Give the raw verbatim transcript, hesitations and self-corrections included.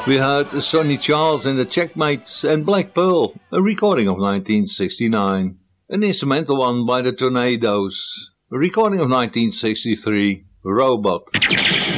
We heard Sonny Charles and the Checkmates and Black Pearl, a recording of nineteen sixty-nine. An instrumental one by the Tornadoes, a recording of nineteen sixty-three, Robot.